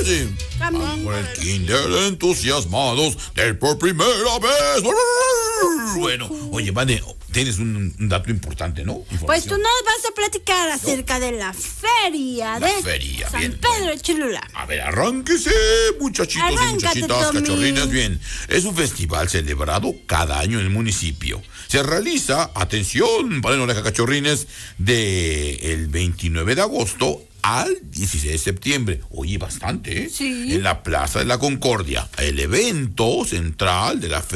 ¡Cállese! Por el kinder entusiasmados del por primera vez. Bueno, oye, Vane, tienes un dato importante, ¿no? Pues tú nos vas a platicar acerca de la feria de San bien, Pedro Cholula. A ver, arránquese, muchachitos y muchachitas, cachorrinas, bien. Es un festival celebrado cada año en el municipio. Se realiza, atención, paren oreja, cachorrines, el 29 de agosto al 16 de septiembre. Oye, bastante, ¿eh? Sí. En la Plaza de la Concordia. El evento central de la feria